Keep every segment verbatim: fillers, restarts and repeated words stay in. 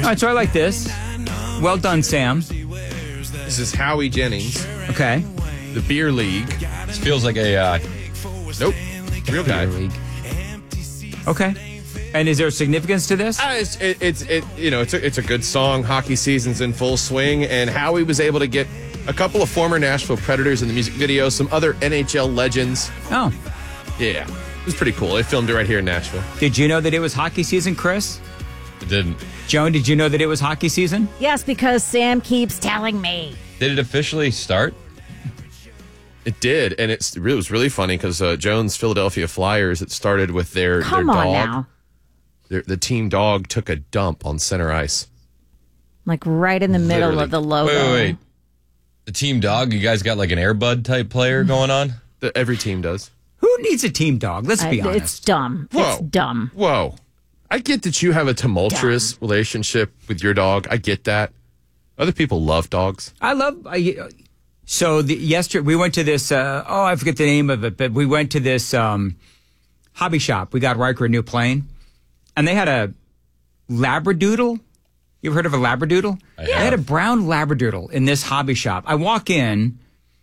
right, so I like this. Well done, Sam. This is Howie Jennings. Okay. The Beer League. This feels like a... Uh, Nope. Real guy. Beer League. Okay. And is there significance to this? Uh, it's, it, it's it you know it's a, it's a good song. Hockey season's in full swing, and Howie was able to get a couple of former Nashville Predators in the music video, some other N H L legends. Oh. Yeah, it was pretty cool. They filmed it right here in Nashville. Did you know that it was hockey season, Chris? it didn't. Joan, did you know that it was hockey season? Yes, because Sam keeps telling me. Did it officially start? It did, and it's, it was really funny because uh, Jones Philadelphia Flyers. It started with their Come their on dog. now. Their, the team dog took a dump on center ice. Like right in the middle Literally. of the logo. Wait, wait, wait. The team dog, you guys got like an Airbud type player going on? The, every team does. Who needs a team dog? Let's be Uh, honest. It's dumb. Whoa. It's dumb. Whoa. I get that you have a tumultuous relationship with your dog. I get that. Other people love dogs. I love. I, so the, yesterday we went to this. Uh, oh, I forget the name of it, but we went to this um, hobby shop. We got Riker a new plane, and they had a Labradoodle. You ever heard of a Labradoodle? I They have. had a brown Labradoodle in this hobby shop. I walk in,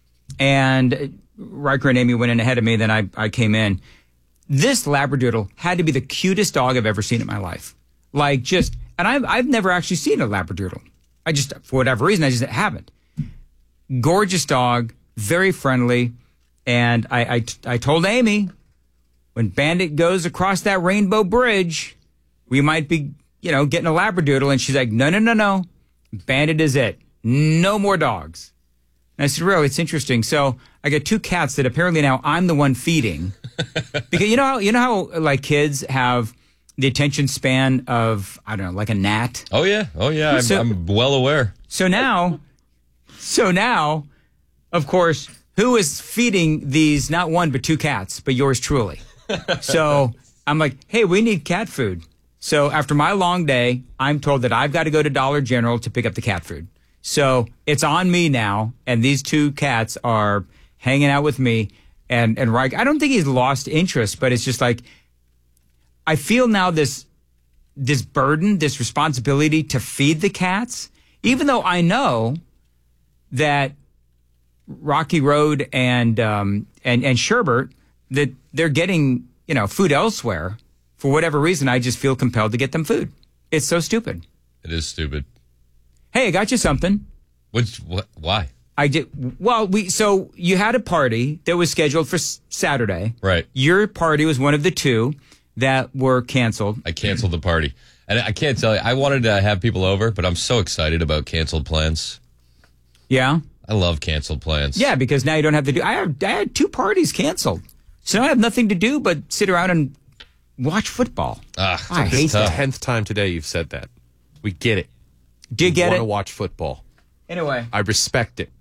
and Riker and Amy went in ahead of me. Then I, I came in. This Labradoodle had to be the cutest dog I've ever seen in my life. Like just, and I've I've never actually seen a Labradoodle. I just, for whatever reason, I just haven't. Gorgeous dog, very friendly, and I I, I told Amy, when Bandit goes across that Rainbow Bridge, we might be, you know, getting a Labradoodle. And she's like, no, no, no, no. Bandit is it. No more dogs. And I said, really, it's interesting. So I got two cats that apparently now I'm the one feeding. Because you know how, you know how like kids have the attention span of, I don't know, like a gnat? Oh, yeah. Oh, yeah. I'm, So- I'm well aware. So now, so now, of course, who is feeding these, not one, but two cats, but yours truly? So I'm like, hey, we need cat food. So after my long day, I'm told that I've got to go to Dollar General to pick up the cat food. So it's on me now, and these two cats are hanging out with me. And and Riker, I don't think he's lost interest, but it's just like, I feel now this this burden, this responsibility to feed the cats, even though I know that Rocky Road and um, and and Sherbert, that they're getting, you know, food elsewhere. For whatever reason, I just feel compelled to get them food. It's so stupid. It is stupid. Hey, I got you something. Which, what, why? I did. Well, we so you had a party that was scheduled for s- Saturday. Right. Your party was one of the two that were canceled. I canceled the party. And I can't tell you, I wanted to have people over, but I'm so excited about canceled plans. Yeah. I love canceled plans. Yeah, because now you don't have to do. I had, I had two parties canceled, so now I have nothing to do but sit around and watch football. Ah, I it's hate tough. that. Tenth time today you've said that. We get it. Do you get want it? to watch football. Anyway, I respect it.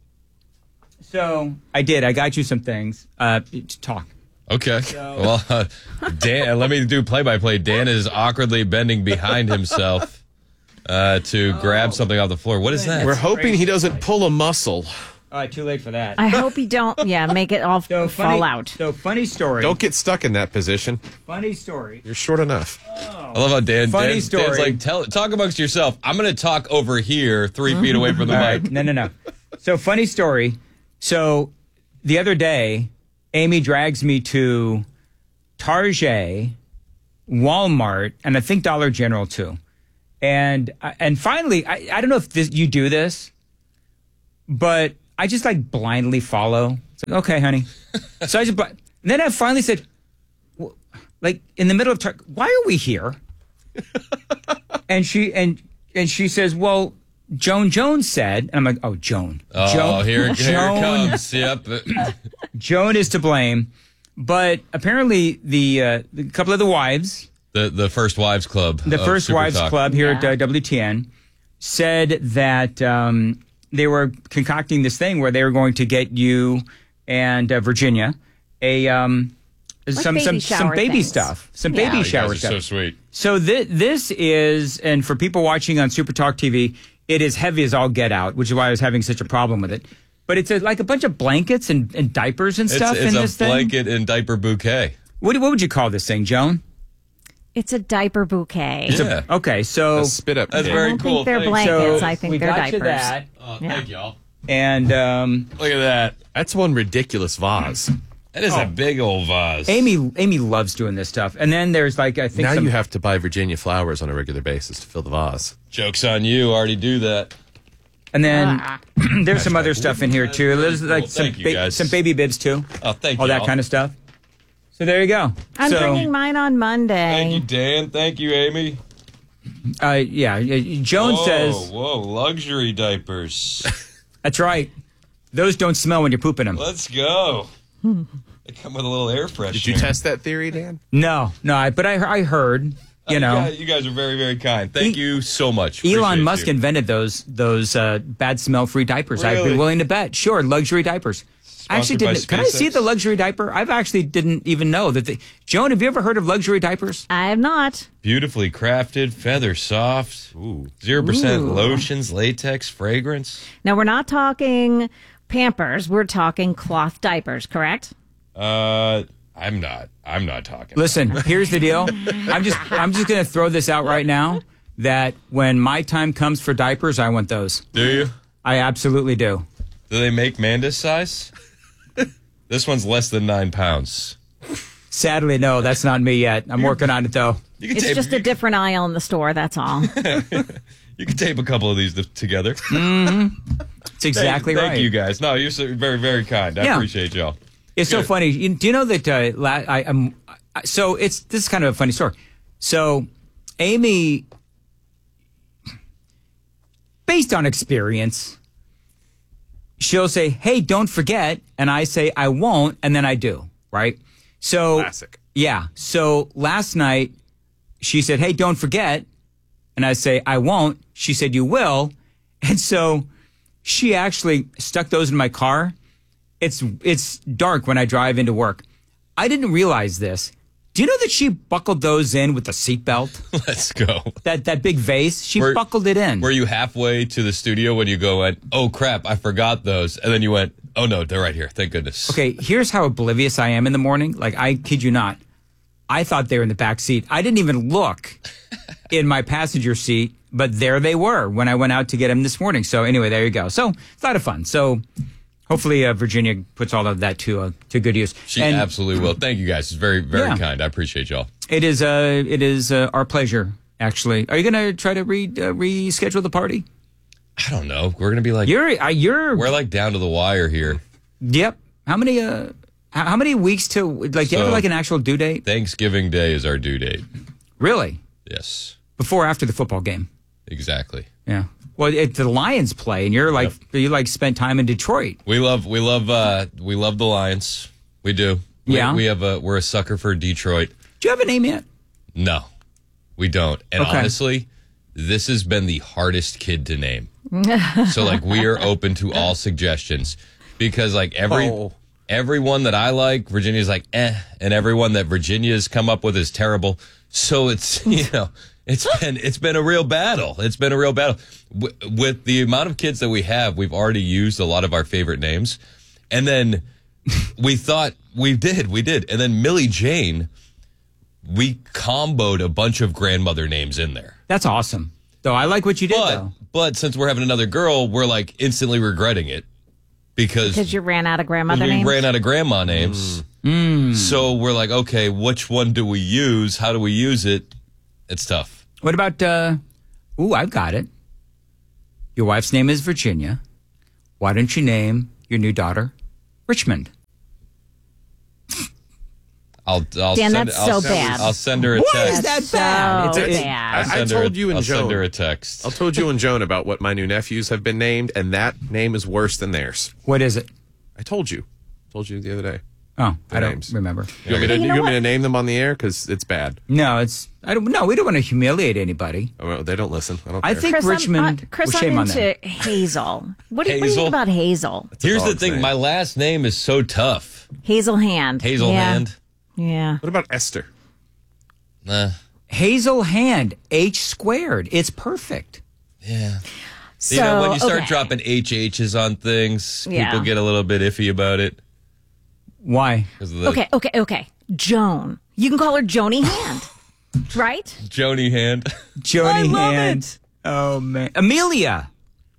so I did. I got you some things uh, to talk. Okay. Well, uh, Dan, let me do play-by-play. Dan is awkwardly bending behind himself uh, to grab something off the floor. What is that? We're hoping he doesn't pull a muscle. All right, too late for that. I hope you don't, yeah, make it all so fall funny, out. So funny story. Don't get stuck in that position. Funny story. You're short enough. I love how Dan, Funny Dan story. Dan's like, Tell, talk amongst yourself. I'm going to talk over here three feet away from the All mic. right, no, no, no. So funny story. So the other day, Amy drags me to Target, Walmart, and I think Dollar General too. And and finally, I, I don't know if this, you do this, but I just like blindly follow. It's like, okay, honey. So I just, bl- and then I finally said, w- like in the middle of Target, why are we here? and she and and she says, well, Joan Jones said, and I'm like, oh, Joan. Oh, Joan, here, here it Joan, comes. Yep. Joan is to blame. But apparently, the, uh, the couple of the wives, The the First Wives Club. the of First Super Wives Talk. Club here at Yeah. uh, W T N, said that um, they were concocting this thing where they were going to get you and uh, Virginia a um, some baby some shower some baby things. stuff, some Yeah. baby You shower guys are stuff. so sweet. So thi- this is, and for people watching on Super Talk T V, it is heavy as all get out, which is why I was having such a problem with it. But it's a, like a bunch of blankets and, and diapers and It's, stuff it's in a this thing. blanket and diaper bouquet. What, what would you call this thing, Joan? It's a diaper bouquet. Yeah. Okay, so A spit up. That's cake. very I don't cool. think they're Thanks. blankets. so I think we they're got diapers. you that, Oh, Yeah. thank y'all. and um, Look at that. That's one ridiculous vase. That is a big old vase. Amy Amy loves doing this stuff. And then there's like I think Now some, you have to buy Virginia flowers on a regular basis to fill the vase. Joke's on you. Already do that. and then Ah. there's some other stuff in here That's too. really There's cool. like some Thank you, ba- guys. some baby bibs too. Oh, thank All you. that kind of stuff. So there you go. I'm so, bringing mine on Monday. Thank you, Dan. Thank you, Amy. Uh, yeah, Joan whoa, says Whoa, luxury diapers. that's right. Those don't smell when you're pooping them. Let's go. They come with a little air freshener. Did you test that theory, Dan? No, no, I, but I I heard. You know, guys, you guys are very, very kind. Thank E- you so much. Elon Appreciate Musk you. invented those those uh, bad smell free diapers. I'd be Really? willing to bet. Sure, luxury diapers. I actually Sponsored by didn't. Can I see SpaceX? the luxury diaper? I've actually didn't even know that. They, Joan, have you ever heard of luxury diapers? I have not. Beautifully crafted, feather soft, zero percent Ooh. lotions, latex, fragrance. Now, we're not talking Pampers. We're talking cloth diapers, correct? Uh, I'm not. I'm not talking. Listen, here's the deal. I'm just I'm just going to throw this out right now that when my time comes for diapers, I want those. Do you? I absolutely do. Do they make Manda's size? This one's less than nine pounds. Sadly, no, that's not me yet. I'm working on it though. You can It's tape. just a different aisle in the store, that's all. you can tape a couple of these t- together. It's exactly thank, right. Thank you guys. No, you're so very, very kind. I Yeah. appreciate y'all. It's so Good. funny. You- Do you know that? Uh, la- I, um, I- so it's this is kind of a funny story. So Amy, based on experience, she'll say, "Hey, don't forget," and I say, "I won't," and then I do. Right? So Classic. yeah. So last night she said, "Hey, don't forget," and I say, "I won't." She said, "You will," and so she actually stuck those in my car. It's it's dark when I drive into work. I didn't realize this. Do you know that she buckled those in with the seatbelt? Let's go. That that big vase, she Were- buckled it in. Were you halfway to the studio when you go, went, oh crap, I forgot those, and then you went, oh no, they're right here. Thank goodness. Okay, here's how oblivious I am in the morning. Like, I kid you not. I thought they were in the back seat. I didn't even look in my passenger seat, but there they were when I went out to get them this morning. So anyway, there you go. So it's a lot of fun. So hopefully uh, Virginia puts all of that to uh, to good use. She And absolutely will. Thank you guys. It's very, very Yeah. kind. I appreciate y'all. It is uh it is uh, our pleasure. Actually, are you going to try to re uh, reschedule the party? I don't know. We're gonna be like, You're uh, you're we're like down to the wire here. yep. How many uh how, how many weeks till like do you have So- like an actual due date? Thanksgiving Day is our due date. Really? Yes, Before or after the football game? exactly. Yeah. Well, it, the Lions play, and you're like you like spent time in Detroit. We love, we love, uh, we love the Lions. We do. We, Yeah. We have a, we're a sucker for Detroit. Do you have a name yet? No, we don't. And Okay. honestly, this has been the hardest kid to name. So like we are open to all suggestions because like every Oh. everyone that I like, Virginia's like eh, and everyone that Virginia's come up with is terrible. So it's you know it's been it's been a real battle. It's been a real battle w- with the amount of kids that we have. We've already used a lot of our favorite names, and then we thought we did, we did, and then Millie Jane. We comboed a bunch of grandmother names in there. That's awesome. Though I like what you did But though. but since we're having another girl, we're like instantly regretting it because, Because you ran out of grandmother we names. ran out of grandma names. So we're like, okay, which one do we use? How do we use it? It's tough. What about? uh Ooh, I've got it. Your wife's name is Virginia. Why don't you name your new daughter Richmond? I'll I'll Dan, send that's I'll so send- bad. I'll send her a Why text. is that So bad? It's a- it- bad. I'll I send her a- told you and I'll Joan. send her a text. I told you and Joan about what my new nephews have been named, and that name is worse than theirs. What is it? I told you. told you the other day. Oh, I don't names. remember. You want me to, You you know want me what? to name them on the air? Because it's bad. No, it's I don't. No, we don't want to humiliate anybody. Oh, well, they don't listen. I don't I care. think Chris, Richmond. I'm, uh, Chris, well, shame I'm on them. into Hazel. What do, you, what do you Hazel? think about Hazel? Here's the dog's thing: name. my last name is so tough. Hazel Hand. Hazel yeah. Hand. Yeah. What about Esther? Nah. Hazel Hand, H squared. It's perfect. Yeah. So, you know, when you start okay. dropping H H's on things, Yeah. people get a little bit iffy about it. Why? 'Cause of the- Okay, okay, okay. Joan. You can call her Joni Hand. Right? Joni Hand. Joni I love Hand. it. Oh man, Amelia.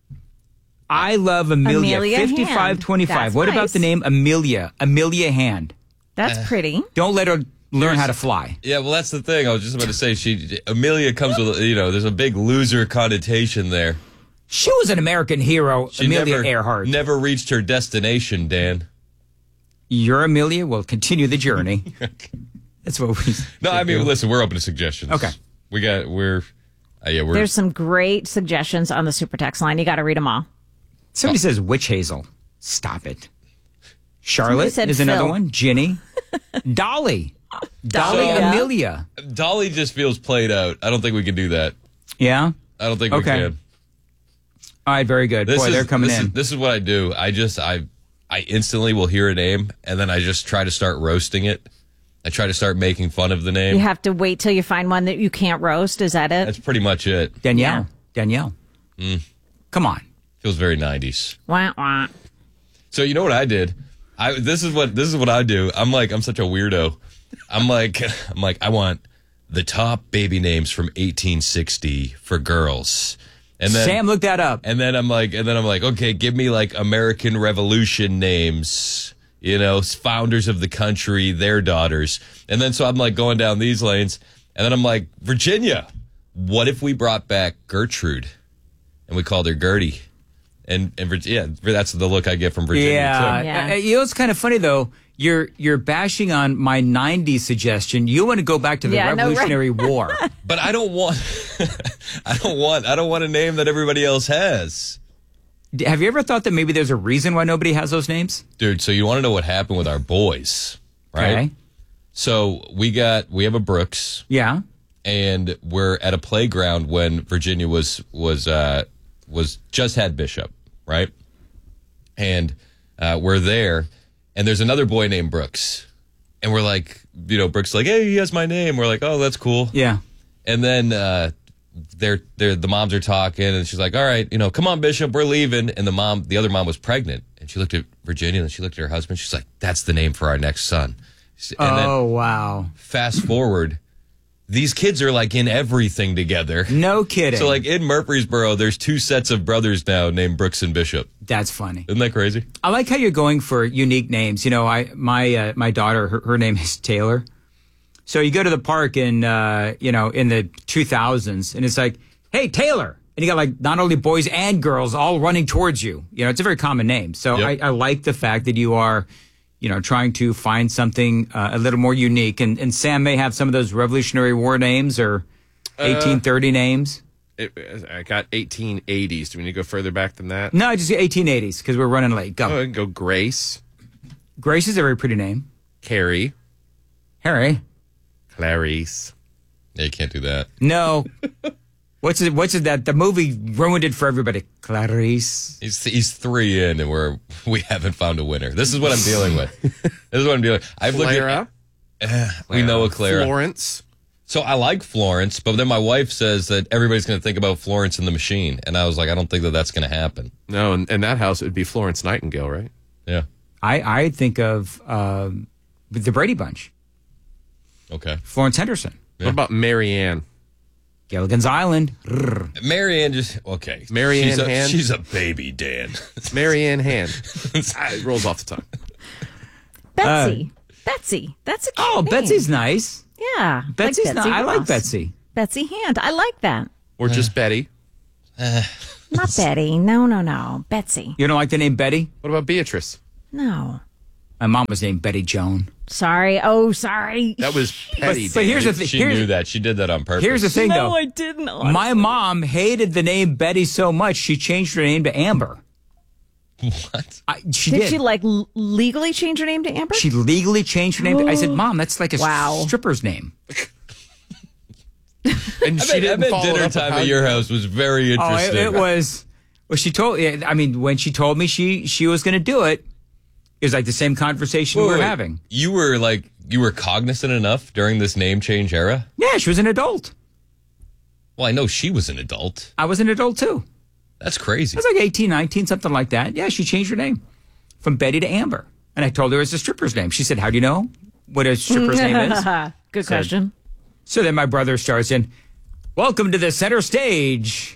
I love Amelia. Amelia Hand. fifty-five twenty-five. That's What about nice. the name Amelia? Amelia Hand. That's pretty. Don't let her learn how to fly. Yeah, well, that's the thing. I was just about to say, she Amelia comes with, you know, there's a big loser connotation there. She was an American hero, She Amelia never, Earhart. never reached her destination, Dan. Your Amelia will continue the journey. That's what we. No, I mean, listen, we're open to suggestions. Okay. We got, we're, uh, yeah, we're. There's some great suggestions on the super text line. You got to read them all. Somebody says witch hazel. Stop it. Charlotte said is another Phil. one. Ginny. Dolly. Dolly So- Amelia. Dolly just feels played out. I don't think we can do that. Yeah. I don't think Okay. we can. All right. Very good. This Boy, is, they're coming this in. Is, this is what I do. I just, I, I instantly will hear a name and then I just try to start roasting it. I try to start making fun of the name. You have to wait till you find one that you can't roast. Is that it? That's pretty much it. Danielle. Danielle. Mm. Come on. Feels very nineties. Wah, wah. So you know what I did? I this is what this is what I do. I'm like I'm such a weirdo. I'm like I'm like I want the top baby names from eighteen sixty for girls. And then Sam, look that up. and then I'm like and then I'm like, okay, give me like American Revolution names, you know, founders of the country, their daughters. And then so I'm like going down these lanes and then I'm like, Virginia, what if we brought back Gertrude and we called her Gertie? And and Vir- yeah, that's the look I get from Virginia Yeah. too. Yeah. Uh, you know, it's kind of funny though. You're you're bashing on my nineties suggestion. You want to go back to the Yeah, I know, right? Revolutionary War. But I don't want I don't want I don't want a name that everybody else has. D- Have you ever thought that maybe there's a reason why nobody has those names? Dude, so you want to know what happened with our boys, right? Okay. So we got we have a Brooks Yeah. and we're at a playground when Virginia was was uh was just had Bishop, right? And uh, we're there, and there's another boy named Brooks, and we're like, you know, Brooks like, hey, he has my name. We're like, oh, that's cool. Yeah. And then uh, they're they're the moms are talking, and she's like, all right, you know, come on, Bishop, we're leaving. And the mom, the other mom, was pregnant, and she looked at Virginia, and she looked at her husband. She's like, that's the name for our next son. And then Oh wow. fast forward, these kids are like in everything together. No kidding. So like in Murfreesboro, there's two sets of brothers now named Brooks and Bishop. That's funny. Isn't that crazy? I like how you're going for unique names. You know, I my uh, my daughter, her, her name is Taylor. So you go to the park in uh, you know in the two thousands, and it's like, hey Taylor, and you got like not only boys and girls all running towards you. You know, it's a very common name. So Yep. I, I like the fact that you are, you know, trying to find something uh, a little more unique. And and Sam may have some of those Revolutionary War names or eighteen thirty names. It, I got eighteen eighties. Do we need to go further back than that? No, just eighteen eighties because we're running late. Go. Oh, I can go Grace, Grace is a very pretty name. Carrie, Harry. Clarice. Yeah, you can't do that. No. What's it? What's it that the movie ruined it for everybody? Clarice. He's he's three in, and we're we haven't found a winner. This is what I'm dealing with. This is what I'm dealing with. I've looked Clara. at. We know a Clara. Florence. So I like Florence, but then my wife says that everybody's going to think about Florence and the Machine, and I was like, I don't think that that's going to happen. No, in, in that house, it would be Florence Nightingale, right? Yeah. I I think of um, the Brady Bunch. Okay. Florence Henderson. Yeah. What about Marianne? Gilligan's Island. Rrr. Marianne just okay. Marianne she's a, Hand? she's a baby, Dan. Marianne Hand. Ah, it rolls off the tongue. Betsy. Betsy. That's a cute Oh, name. Betsy's nice. Yeah. Betsy's like nice. I like Ross. Betsy. Betsy Hand. I like that. Or just Betty. Not Betty. No, no, no. Betsy. You don't like the name Betty? What about Beatrice? No. My mom was named Betty Joan. Sorry. Oh, sorry. That was petty. But here's the thing. She Here's, knew that. She did that on purpose. here's the thing, no, though. I didn't. My mom hated the name Betty so much she changed her name to Amber. What? I, she Did, did. she like l- legally change her name to Amber? She legally changed her name. To, I said, Mom, that's like a Wow. stripper's name. And I she bet, I didn't bet follow dinner it up time with at how your you- house was very Oh, it, interesting. it was. Well, she told. yeah, I mean, when she told me she she was going to do it, it was like the same conversation Wait, we were wait. having. You were like you were cognizant enough during this name change era. Yeah, she was an adult. Well, I know she was an adult. I was an adult too. That's crazy. I was like eighteen, nineteen, something like that. Yeah, she changed her name from Betty to Amber, and I told her it's a stripper's name. She said, "How do you know what a stripper's name is?" Good question. So then my brother starts in, welcome to the center stage,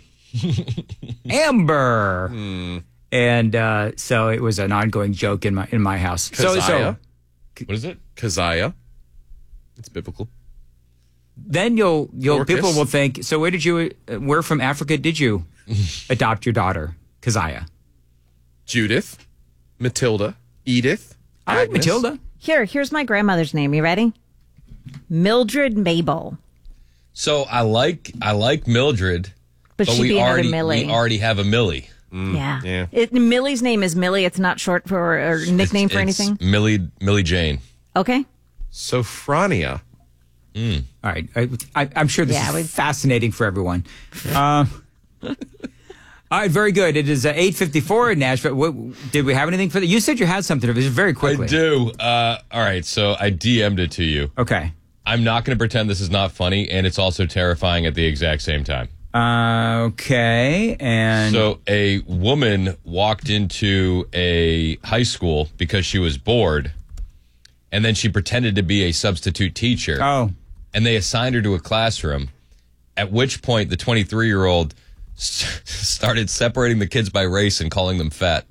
Amber. Hmm. And uh, so it was an ongoing joke in my in my house. So, so Keziah? What is it? Keziah. It's biblical. then you'll you'll Dorcas. people will think. So where did you? uh, Where from Africa did you adopt your daughter, Keziah? Judith, Matilda, Edith. I like Agnes. Matilda. Here, here's my grandmother's name. You ready? Mildred Mabel. So I like I like Mildred, But, but she'd we be another already Millie. we already have a Millie. yeah. yeah. It, Millie's name is Millie. It's not short for or nickname for It's anything. Millie Millie Jane. Okay. Sophronia. All right, I, I, I'm sure this Yeah, is we- fascinating for everyone. Uh, all right, very good. It is uh, eight fifty-four in Nashville. What, did we have anything for that? You said you had something. It was very quickly. I do. Uh, all right, so I D M'd it to you. Okay. I'm not going to pretend this is not funny, and it's also terrifying at the exact same time. Uh, okay, and So a woman walked into a high school because she was bored, and then she pretended to be a substitute teacher, oh, and they assigned her to a classroom, at which point the twenty-three-year-old st- started separating the kids by race and calling them fat.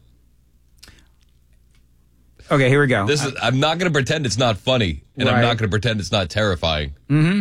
okay. Here we go. This is, I'm not going to pretend it's not funny, and I'm Right. not going to pretend it's not terrifying.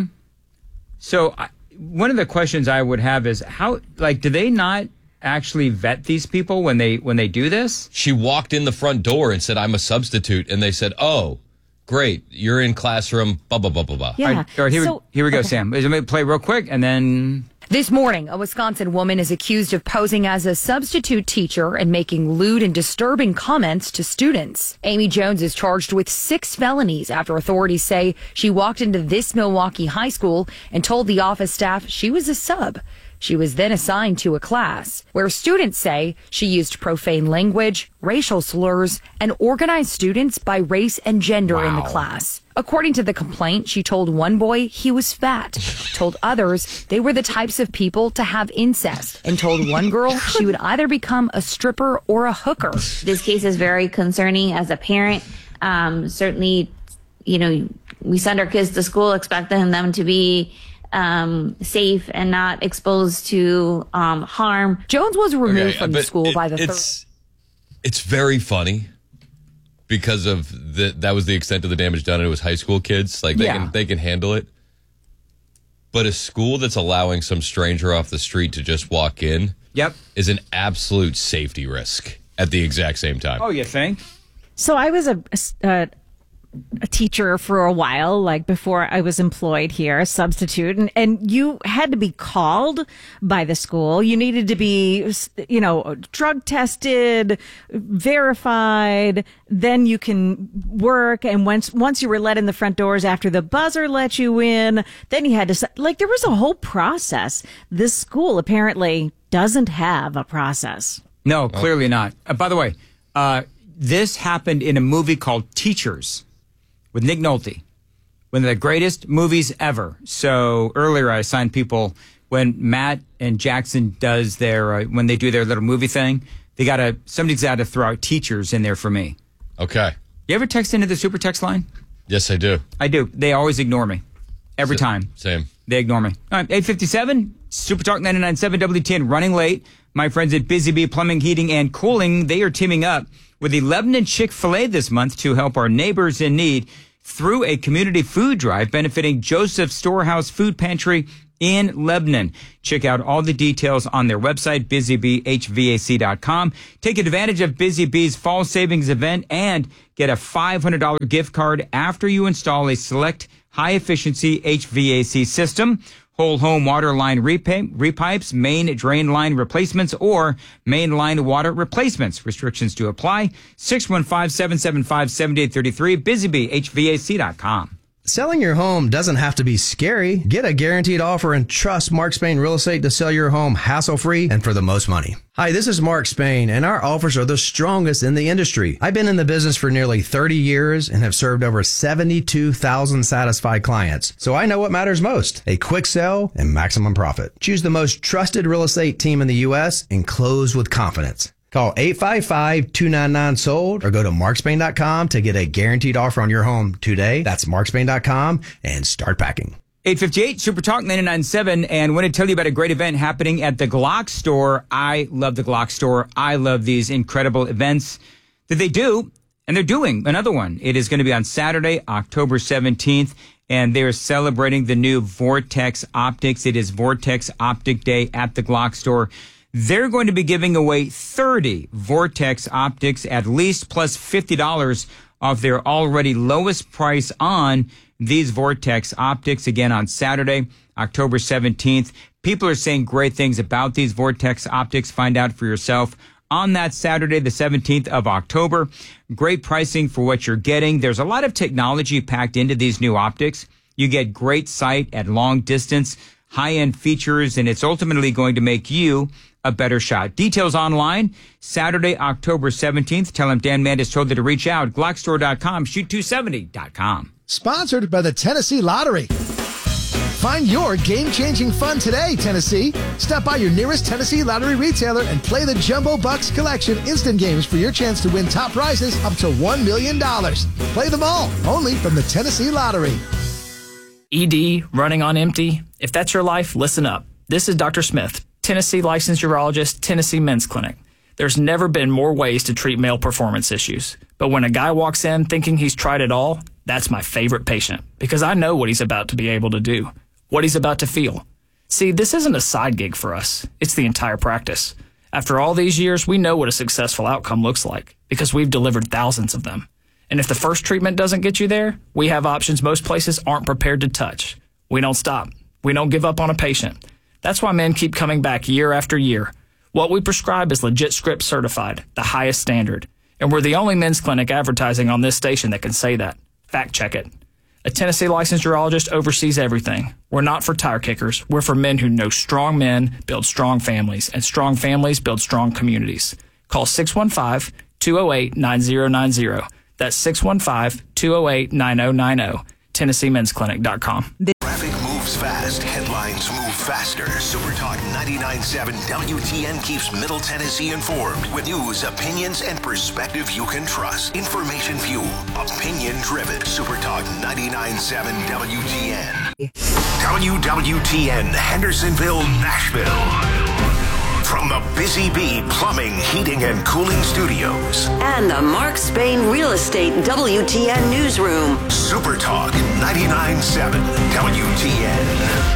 So I, one of the questions I would have is how, like, do they not actually vet these people when they when they do this? She walked in the front door and said, I'm a substitute. And they said, oh, great. You're in classroom, blah, blah, blah, blah, blah. Yeah. All right, all right, here, So- we, here we go, okay. Sam. Let me play real quick, and then This morning, a Wisconsin woman is accused of posing as a substitute teacher and making lewd and disturbing comments to students. Amy Jones is charged with six felonies after authorities say she walked into this Milwaukee high school and told the office staff she was a sub. She was then assigned to a class where students say she used profane language, racial slurs, and organized students by race and gender in the class. According to the complaint, she told one boy he was fat, told others they were the types of people to have incest, and told one girl she would either become a stripper or a hooker. This case is very concerning as a parent. Um, certainly, you know, we send our kids to school expecting them to be um, safe and not exposed to um, harm. Jones was removed Okay, from the but school it- by the third. it's it's very funny because of the that was the extent of the damage done, and it was high school kids. Like they Yeah. can they can handle it. But a school that's allowing some stranger off the street to just walk in yep. is an absolute safety risk at the exact same time. Oh, you think? So I was a, a a teacher for a while, like before I was employed here, a substitute, and, and you had to be called by the school. You needed to be, you know, drug tested, verified. Then you can work. And once, once you were let in the front doors after the buzzer let you in, then you had to, like, there was a whole process. This school apparently doesn't have a process. No, clearly not. Uh, by the way, uh, this happened in a movie called Teachers with Nick Nolte, one of the greatest movies ever. So earlier I assigned people when Matt and Jackson does their, uh, when they do their little movie thing, they got to, somebody's got to throw out Teachers in there for me. Okay. You ever text into the super text line? Yes, I do. I do. They always ignore me. Every time. Same. They ignore me. All right, eight fifty-seven, Super Talk ninety-nine point seven W T N running late. My friends at Busy Bee Plumbing, Heating, and Cooling, they are teaming up with the Lebanon Chick-fil-A this month to help our neighbors in need through a community food drive benefiting Joseph Storehouse Food Pantry in Lebanon. Check out all the details on their website, busy bee h v a c dot com. Take advantage of Busy Bee's fall savings event and get a five hundred dollars gift card after you install a select high-efficiency H V A C system, whole home water line repa- repipes, main drain line replacements, or main line water replacements. Restrictions to apply. six one five, seven seven five, seven eight three three, busy bee h v a c dot com. Selling your home doesn't have to be scary. Get a guaranteed offer and trust Mark Spain Real Estate to sell your home hassle-free and for the most money. Hi, this is Mark Spain, and our offers are the strongest in the industry. I've been in the business for nearly thirty years and have served over seventy-two thousand satisfied clients. So I know what matters most, a quick sell and maximum profit. Choose the most trusted real estate team in the U S and close with confidence. Call eight five five, two nine nine, sold or go to mark spain dot com to get a guaranteed offer on your home today. That's mark spain dot com and start packing. eight fifty-eight, Super Talk ninety-nine point seven, and want to tell you about a great event happening at the Glock Store. I love the Glock Store. I love these incredible events that they do, and they're doing another one. It is going to be on Saturday, October seventeenth, and they're celebrating the new Vortex Optics. It is Vortex Optic Day at the Glock Store. They're going to be giving away thirty Vortex Optics at least, plus fifty dollars off their already lowest price on these Vortex Optics, again on Saturday, October seventeenth. People are saying great things about these Vortex Optics. Find out for yourself on that Saturday, the seventeenth of October. Great pricing for what you're getting. There's a lot of technology packed into these new optics. You get great sight at long distance, high-end features, and it's ultimately going to make you a better shot. Details online, Saturday, October seventeenth. Tell them Dan Mandis told you to reach out. Glock store dot com, shoot two seventy dot com. Sponsored by the Tennessee Lottery. Find your game-changing fun today, Tennessee. Stop by your nearest Tennessee Lottery retailer and play the Jumbo Bucks Collection instant games for your chance to win top prizes up to one million dollars. Play them all, only from the Tennessee Lottery. E D, running on empty. If that's your life, listen up. This is Doctor Smith, Tennessee licensed urologist, Tennessee Men's Clinic. There's never been more ways to treat male performance issues. But when a guy walks in thinking he's tried it all, that's my favorite patient, because I know what he's about to be able to do, what he's about to feel. See, this isn't a side gig for us. It's the entire practice. After all these years, we know what a successful outcome looks like, because we've delivered thousands of them. And if the first treatment doesn't get you there, we have options most places aren't prepared to touch. We don't stop. We don't give up on a patient. That's why men keep coming back year after year. What we prescribe is legit script certified, the highest standard. And we're the only men's clinic advertising on this station that can say that. Fact check it. A Tennessee licensed urologist oversees everything. We're not for tire kickers. We're for men who know strong men build strong families, and strong families build strong communities. Call six one five, two oh eight, nine oh nine oh. That's six one five, two oh eight, nine oh nine oh. Tennessee Men's Clinic dot com. Traffic moves fast. Headlines move faster. Super Talk ninety-nine point seven W T N keeps Middle Tennessee informed with news, opinions, and perspective you can trust. Information fuel, opinion driven. Super Talk ninety-nine point seven W T N. W W T N Hendersonville, Nashville. From the Busy Bee Plumbing, Heating, and Cooling Studios. And the Mark Spain Real Estate W T N Newsroom. Super Talk ninety-nine point seven W T N.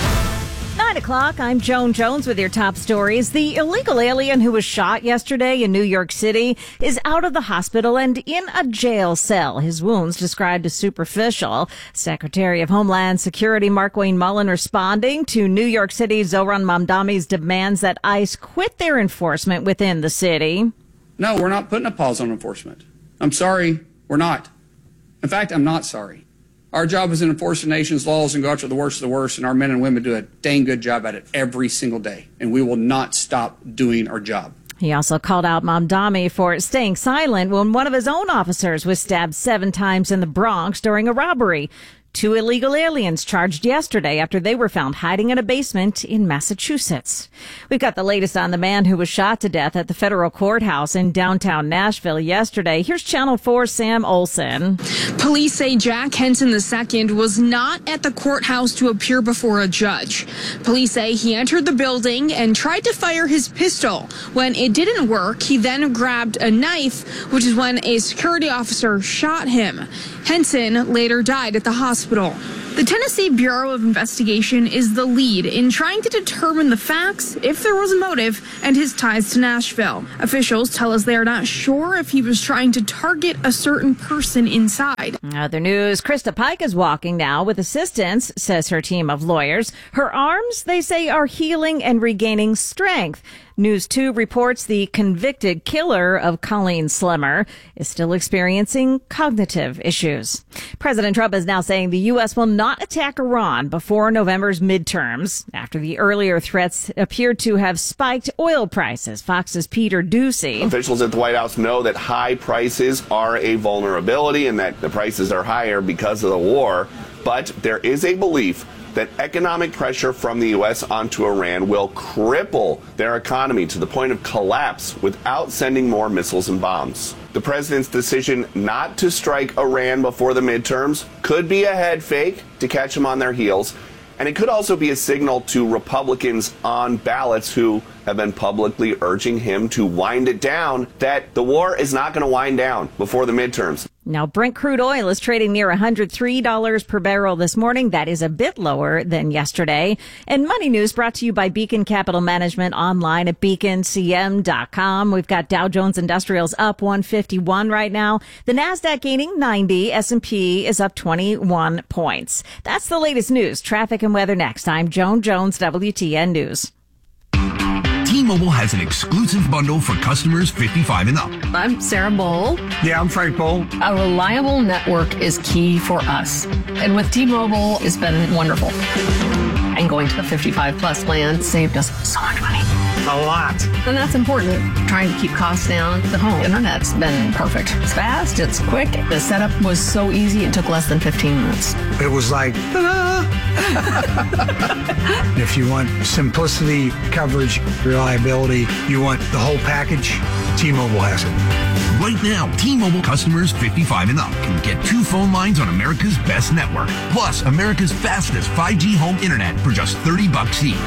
Nine o'clock, I'm Joan Jones with your top stories. The illegal alien who was shot yesterday in New York City is out of the hospital and in a jail cell. His wounds described as superficial. Secretary of Homeland Security Markwayne Mullin responding to New York City Zohran Mamdani's demands that ICE quit their enforcement within the city. No, we're not putting a pause on enforcement. I'm sorry, we're not. In fact, I'm not sorry. Our job is to enforce the nation's laws and go after the worst of the worst, and our men and women do a dang good job at it every single day, and we will not stop doing our job. He also called out Mamdani for staying silent when one of his own officers was stabbed seven times in the Bronx during a robbery. Two illegal aliens charged yesterday after they were found hiding in a basement in Massachusetts. We've got the latest on the man who was shot to death at the federal courthouse in downtown Nashville yesterday. Here's Channel four's Sam Olsen. Police say Jack Henson the second was not at the courthouse to appear before a judge. Police say he entered the building and tried to fire his pistol. When it didn't work, he then grabbed a knife, which is when a security officer shot him. Henson later died at the hospital. The Tennessee Bureau of Investigation is the lead in trying to determine the facts, if there was a motive, and his ties to Nashville. Officials tell us they are not sure if he was trying to target a certain person inside. Other news, Krista Pike is walking now with assistance, says her team of lawyers. Her arms, they say, are healing and regaining strength. News two reports the convicted killer of Colleen Slimmer is still experiencing cognitive issues. President Trump is now saying the U S will not attack Iran before November's midterms after the earlier threats appeared to have spiked oil prices. Fox's Peter Ducey. Officials at the White House know that high prices are a vulnerability and that the prices are higher because of the war. But there is a belief that economic pressure from the U S onto Iran will cripple their economy to the point of collapse without sending more missiles and bombs. The president's decision not to strike Iran before the midterms could be a head fake to catch them on their heels, and it could also be a signal to Republicans on ballots who have been publicly urging him to wind it down, that the war is not going to wind down before the midterms. Now, Brent crude oil is trading near one hundred three dollars per barrel this morning. That is a bit lower than yesterday. And Money News brought to you by Beacon Capital Management, online at beacon c m dot com. We've got Dow Jones Industrials up one fifty-one right now. The NASDAQ gaining ninety. S and P is up twenty-one points. That's the latest news. Traffic and weather next. I'm Joan Jones, W T N News. T-Mobile has an exclusive bundle for customers fifty-five and up. I'm Sarah Bowl. Yeah, I'm Frank Bowl. A reliable network is key for us. And with T-Mobile, it's been wonderful. And going to the fifty-five plus plan saved us so much money. A lot. And that's important. Trying to keep costs down. The home internet's been perfect. It's fast, it's quick. The setup was so easy, it took less than fifteen minutes. It was like, ta-da! If you want simplicity, coverage, reliability, you want the whole package, T-Mobile has it. Right now, T-Mobile customers fifty-five and up can get two phone lines on America's best network, plus America's fastest five G home internet for just thirty bucks each.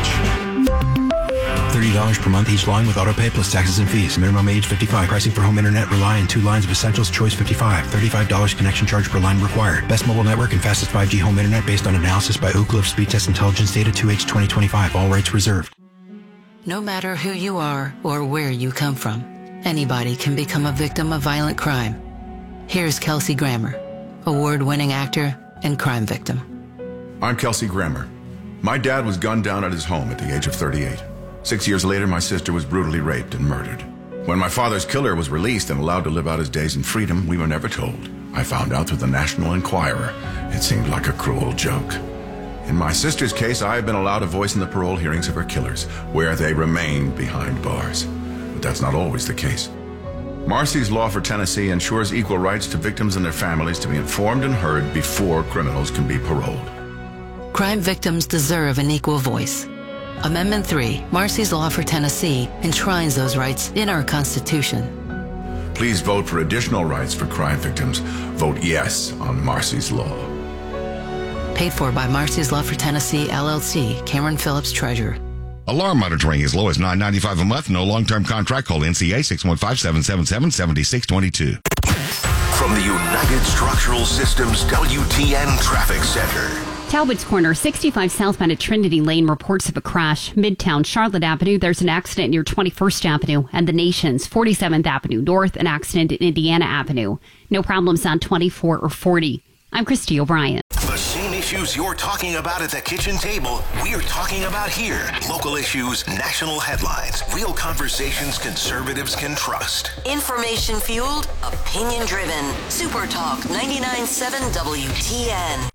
thirty dollars per month each line with autopay plus taxes and fees. Minimum age fifty-five. Pricing for home internet rely on two lines of Essentials Choice fifty-five. thirty-five dollars connection charge per line required. Best mobile network and fastest five G home internet based on analysis by Oak Cliff Speed Test Intelligence Data two H twenty twenty-five. All rights reserved. No matter who you are or where you come from, anybody can become a victim of violent crime. Here's Kelsey Grammer, award-winning actor and crime victim. I'm Kelsey Grammer. My dad was gunned down at his home at the age of thirty-eight. Six years later, my sister was brutally raped and murdered. When my father's killer was released and allowed to live out his days in freedom, we were never told. I found out through the National Enquirer. It seemed like a cruel joke. In my sister's case, I have been allowed a voice in the parole hearings of her killers, where they remain behind bars. But that's not always the case. Marcy's Law for Tennessee ensures equal rights to victims and their families to be informed and heard before criminals can be paroled. Crime victims deserve an equal voice. Amendment three, Marcy's Law for Tennessee, enshrines those rights in our Constitution. Please vote for additional rights for crime victims. Vote yes on Marcy's Law. Paid for by Marcy's Law for Tennessee, L L C, Cameron Phillips, Treasurer. Alarm monitoring as low as nine ninety-five a month. No long-term contract. Call N C A six one five, seven seven seven, seven six two two. From the United Structural Systems W T N Traffic Center. Talbot's Corner, sixty-five southbound at Trinity Lane, reports of a crash. Midtown Charlotte Avenue, there's an accident near twenty-first Avenue. And the Nations, forty-seventh Avenue North, an accident in Indiana Avenue. No problems on twenty-four or forty. I'm Christy O'Brien. The same issues you're talking about at the kitchen table, we're talking about here. Local issues, national headlines, real conversations conservatives can trust. Information fueled, opinion driven. Super Talk ninety-nine point seven W T N.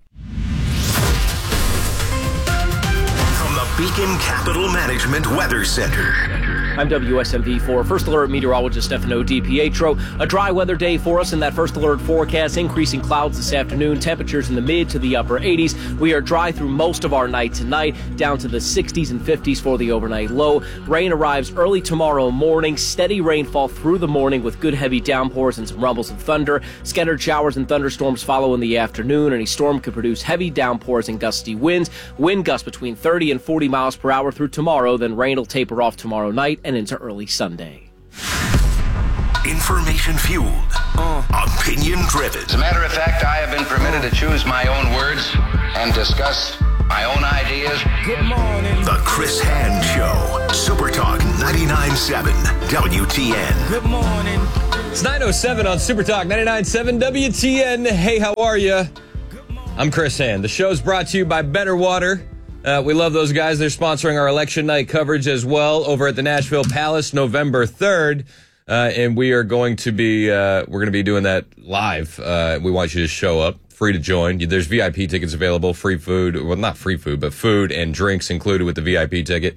From the Beacon Capital Management Weather Center. I'm W S M V four First Alert meteorologist Stefano DiPietro. A dry weather day for us in that First Alert forecast. Increasing clouds this afternoon. Temperatures in the mid to the upper eighties. We are dry through most of our night tonight, down to the sixties and fifties for the overnight low. Rain arrives early tomorrow morning. Steady rainfall through the morning with good heavy downpours and some rumbles of thunder. Scattered showers and thunderstorms follow in the afternoon. Any storm could produce heavy downpours and gusty winds. Wind gusts between thirty and forty miles per hour through tomorrow. Then rain will taper off tomorrow night and into early Sunday. Information fueled, uh, opinion driven. As a matter of fact, I have been permitted to choose my own words and discuss my own ideas. Good morning. The Chris Hand Show. Super Talk ninety-nine point seven W T N. Good morning. It's nine oh seven on Super Talk ninety-nine point seven W T N. Hey, how are you? I'm Chris Hand. The show's brought to you by Better Water. Uh, we love those guys. They're sponsoring our election night coverage as well over at the Nashville Palace, November third. Uh, and we are going to be, uh, we're going to be doing that live. Uh, we want you to show up, free to join. There's V I P tickets available, free food. Well, not free food, but food and drinks included with the V I P ticket.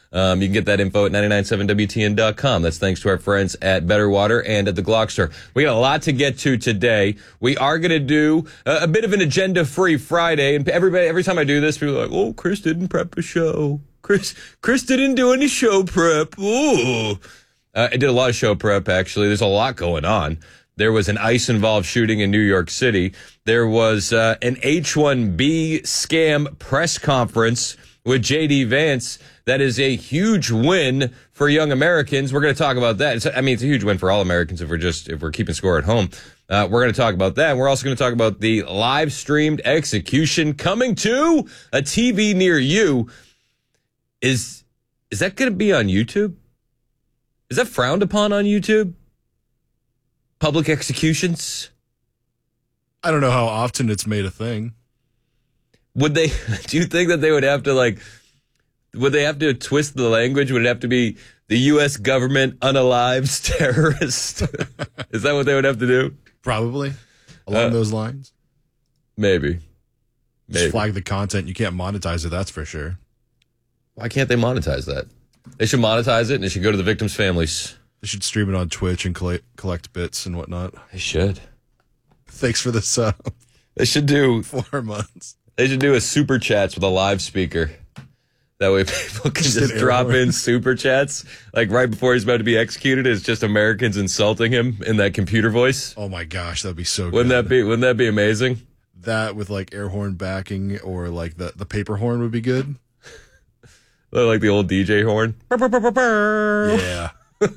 Um, you can get that info at nine nine seven W T N dot com. That's thanks to our friends at Better Water and at the Glock Store. We got a lot to get to today. We are going to do a, a bit of an agenda-free Friday. And everybody, every time I do this, people are like, oh, Chris didn't prep a show. Chris, Chris didn't do any show prep. Ooh. Uh, I did a lot of show prep, actually. There's a lot going on. There was an ICE-involved shooting in New York City. There was uh, an H one B scam press conference with J D Vance. That is a huge win for young Americans. We're going to talk about that. It's, I mean, it's a huge win for all Americans if we're just if we're keeping score at home. Uh, we're going to talk about that. And we're also going to talk about the live-streamed execution coming to a T V near you. Is is that going to be on YouTube? Is that frowned upon on YouTube? Public executions? I don't know how often it's made a thing. Would they, do you think that they would have to like, would they have to twist the language? Would it have to be the U S government unalives terrorist? Is that what they would have to do? Probably. Along uh, those lines. Maybe. Maybe. Just flag the content. You can't monetize it, that's for sure. Why can't they monetize that? They should monetize it and it should go to the victims' families. They should stream it on Twitch and collect, collect bits and whatnot. They should. Thanks for this. Uh, they should do four months. They should do a super chats with a live speaker. That way people can just, just drop in super chats. Like right before he's about to be executed, it's just Americans insulting him in that computer voice. Oh my gosh, that'd be so good. Wouldn't that be, wouldn't that be amazing? That with like air horn backing or like the, the paper horn would be good. Like the old D J horn. Yeah.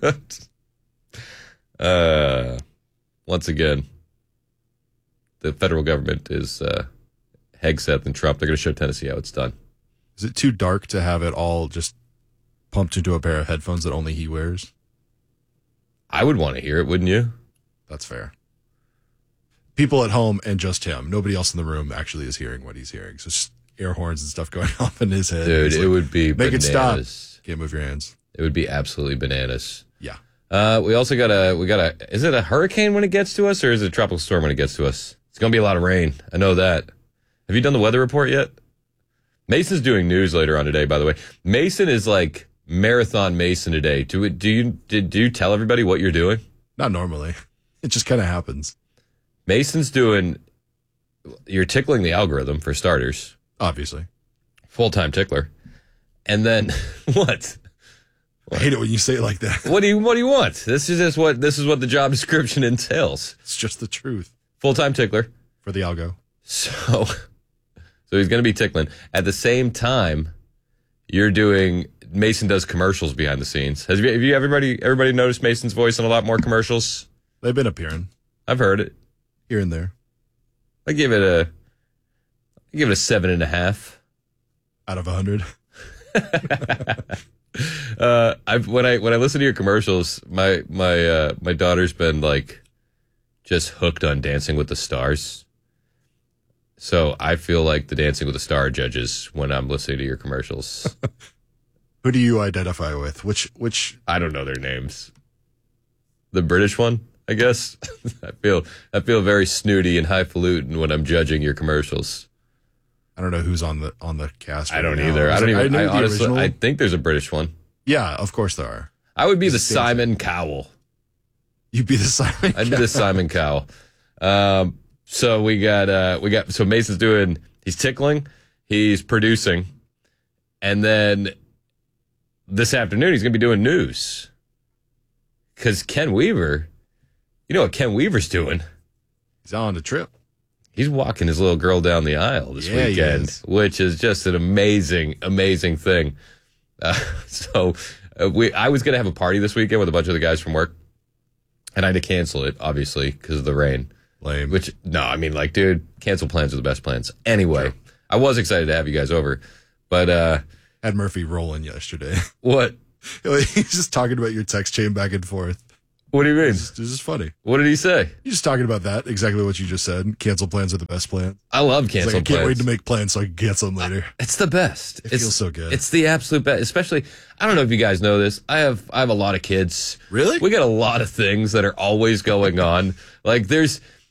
uh, once again, the federal government is uh, Hegseth and Trump. They're going to show Tennessee how it's done. Is it too dark to have it all just pumped into a pair of headphones that only he wears? I would want to hear it, wouldn't you? That's fair. People at home and just him. Nobody else in the room actually is hearing what he's hearing. So it's just air horns and stuff going off in his head. Dude, like, it would be Make bananas. it stop. Can't move your hands. It would be absolutely bananas. Yeah. Uh, we also got a, we got a, is it a hurricane when it gets to us or is it a tropical storm when it gets to us? It's going to be a lot of rain. I know that. Have you done the weather report yet? Mason's doing news later on today, by the way. Mason is like Marathon Mason today. Do it, do you, did, do you tell everybody what you're doing? Not normally. It just kind of happens. Mason's doing, you're tickling the algorithm for starters. Obviously. Full-time tickler. And then what? I hate it when you say it like that. What do you What do you want? This is just what this is what the job description entails. It's just the truth. Full time tickler for the algo. So, so he's going to be tickling. At the same time, you're doing. Mason does commercials behind the scenes. Has you, have you everybody everybody noticed Mason's voice in a lot more commercials? They've been appearing. I've heard it here and there. I give it a. I give it a seven and a half out of a hundred. uh, I've when I when I listen to your commercials, my my uh, my daughter's been like just hooked on Dancing with the Stars. So I feel like the Dancing with the Star judges when I'm listening to your commercials. Who do you identify with? Which which I don't know their names. The British one, I guess. I feel I feel very snooty and highfalutin when I'm judging your commercials. I don't know who's on the on the cast. Right I don't now. either. I don't even. I, I honestly, original? I think there's a British one. Yeah, of course there are. I would be Is the it Simon Cowell. You'd be the Simon. I'd be the Simon Cowell. Um, so we got uh, we got so Mason's doing. He's tickling. He's producing, and then this afternoon he's gonna be doing news. Because Ken Weaver, you know what Ken Weaver's doing? He's on the trip. He's walking his little girl down the aisle this yeah, weekend, is. which is just an amazing, amazing thing. Uh, so uh, we, I was going to have a party this weekend with a bunch of the guys from work, and I had to cancel it, obviously, because of the rain. Lame. Which, no, I mean, like, dude, cancel plans are the best plans. Anyway, True. I was excited to have you guys over, but... uh had Murphy rolling yesterday. What? He's just talking about your text chain back and forth. What do you mean? This is funny. What did he say? He's just talking about that, exactly what you just said. Cancel plans are the best plan. I love cancel like, I plans. can't wait to make plans so I can cancel them later. It's the best. It it's, feels so good. It's the absolute best. Especially, I don't know if you guys know this. I have I have a lot of kids. Really? We got a lot of things that are always going on. Like there's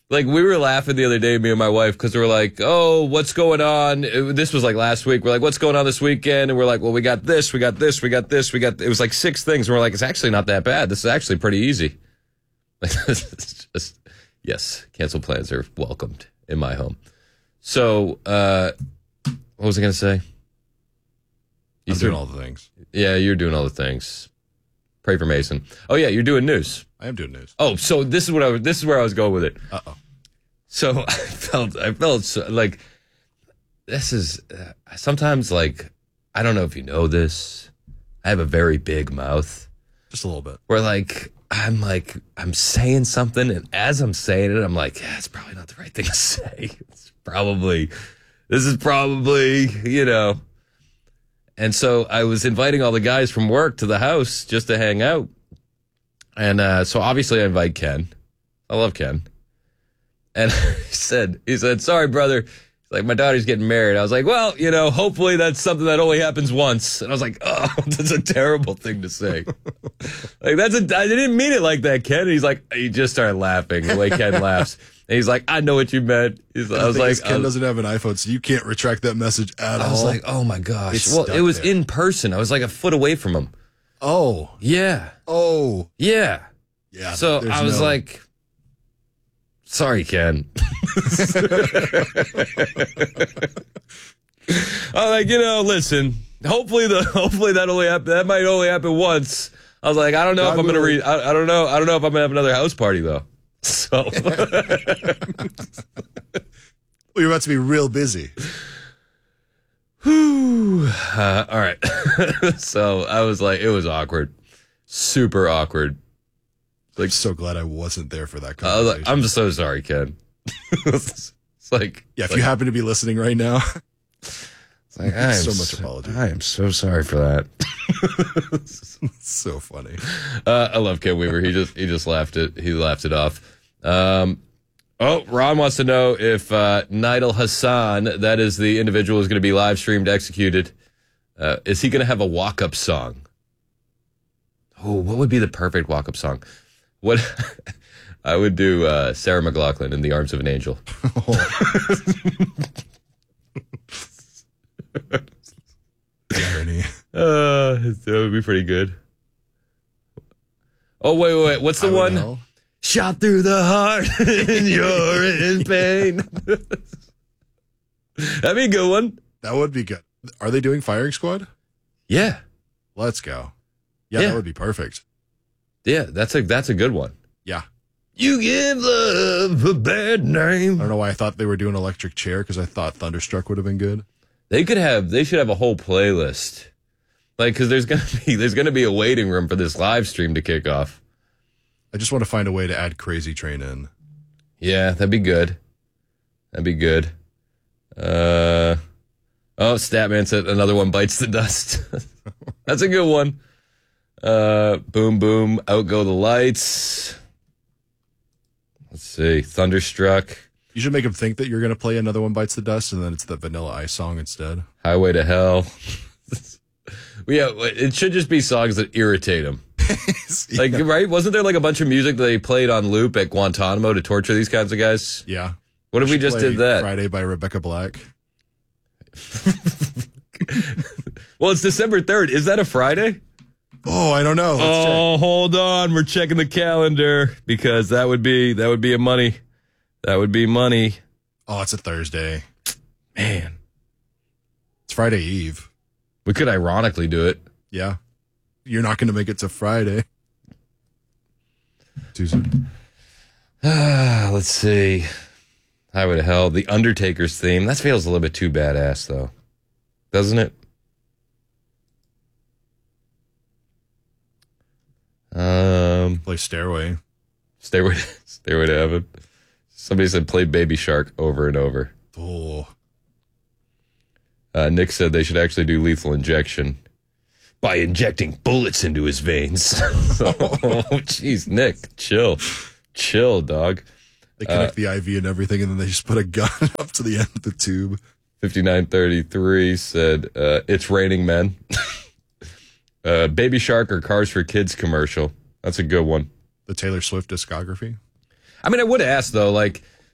Like, we were laughing the other day, me and my wife, because we were like, oh, what's going on? It- this was like last week. We're like, what's going on this weekend? And we're like, well, we got this, we got this, we got this, we got, it was like six things. And we're like, it's actually not that bad. This is actually pretty easy. Like, it's just, yes, cancel plans are welcomed in my home. So, uh, what was I going to say? You I'm doing all the things. Yeah, you're doing all the things. Pray for Mason. Oh yeah, you're doing news. I am doing news. Oh, so this is what I was. This is where I was going with it. Uh oh. So I felt. I felt so, like this is uh, sometimes like I don't know if you know this. I have a very big mouth. Just a little bit. Where like I'm like I'm saying something, and as I'm saying it, I'm like, yeah, it's probably not the right thing to say. It's probably this is probably you know. And so I was inviting all the guys from work to the house just to hang out. And uh, so obviously I invite Ken. I love Ken. And he said, he said, sorry, brother. He's like, my daughter's getting married. I was like, well, you know, hopefully that's something that only happens once. And I was like, oh, that's a terrible thing to say. Like, that's a, I didn't mean it like that, Ken. And he's like, he just started laughing the way Ken laughs. And he's like, I know what you meant. He's, I was like, Ken I was, doesn't have an iPhone, so you can't retract that message at all. I was like, oh my gosh. It's Well, stuck it was there. in person. I was like a foot away from him. Oh. Yeah. Oh. Yeah. Yeah. So there's I was no- like, sorry, Ken. I'm like, you know, listen, hopefully the hopefully that only happen, that might only happen once. I was like, I don't know God if I'm gonna willing. read I, I don't know. I don't know if I'm gonna have another house party though. So Well, you're about to be real busy. Whew. Uh, all right. So I was like, it was awkward. Super awkward. Like, I'm so glad I wasn't there for that I was conversation. like, I'm so sorry, Ken. It's like, yeah, if like, you happen to be listening right now, it's like, I am so much so- apology. I am so sorry for that. It's so funny. Uh, I love Ken Weaver. He just he just laughed it. He laughed it off. Um, oh, Ron wants to know if uh, Nidal Hassan, that is the individual who's going to be live streamed, executed. Uh, is he going to have a walk up song? Oh, what would be the perfect walk up song? What I would do uh, Sarah McLachlan in The Arms of an Angel. Irony. Uh, that would be pretty good. Oh, wait, wait, wait. What's the I would one? know. Shot through the heart and you're in pain. That'd be a good one. That would be good. Are they doing Firing Squad? Yeah. Let's go. Yeah, Yeah. that would be perfect. Yeah, that's a that's a good one. Yeah. You give love a bad name. I don't know why I thought they were doing Electric Chair because I thought Thunderstruck would have been good. They could have they should have a whole playlist. Like, because there's gonna be there's gonna be a waiting room for this live stream to kick off. I just want to find a way to add Crazy Train in. Yeah, that'd be good. That'd be good. Uh oh, Statman said another one bites the dust. That's a good one. Uh boom boom, out go the lights. Let's see. Thunderstruck. You should make him think that you're going to play Another One Bites the Dust, and then it's the Vanilla Ice song instead. Highway to Hell. Yeah, it should just be songs that irritate him. Like, right? Wasn't there like a bunch of music that they played on loop at Guantanamo to torture these kinds of guys? Yeah. What if we should just play did that? Friday by Rebecca Black. Well, it's December third. Is that a Friday? Oh, I don't know. Let's oh, hold on. We're checking the calendar because that would be that would be a money. That would be money. Oh, it's a Thursday. Man. It's Friday Eve. We could ironically do it. Yeah. You're not going to make it to Friday. Too soon. Ah, let's see. Highway to Hell. The Undertaker's theme. That feels a little bit too badass, though. Doesn't it? Um, Play Stairway. Stairway, Stairway to Heaven. Somebody said play Baby Shark over and over. Oh. Uh, Nick said they should actually do Lethal Injection by injecting bullets into his veins. Oh, jeez, Nick, chill. Chill, dog. They connect Uh, the I V and everything, and then they just put a gun up to the end of the tube. fifty-nine thirty-three said, uh, it's raining men. uh, Baby Shark or Cars for Kids commercial. That's a good one. The Taylor Swift discography. I mean, I would ask, though, like,